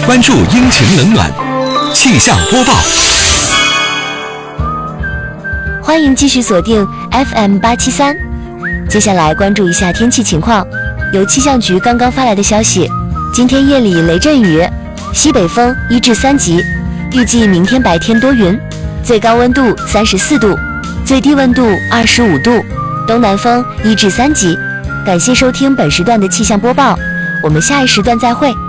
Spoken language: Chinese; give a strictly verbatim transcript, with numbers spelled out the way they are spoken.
关注阴晴冷暖，气象播报。 欢迎继续锁定 F M 八七三。接下来关注一下天气情况。由气象局刚刚发来的消息，今天夜里雷阵雨，西北风一至三级，预计明天白天多云，最高温度三十四度，最低温度二十五度，东南风一至三级。感谢收听本时段的气象播报，我们下一时段再会。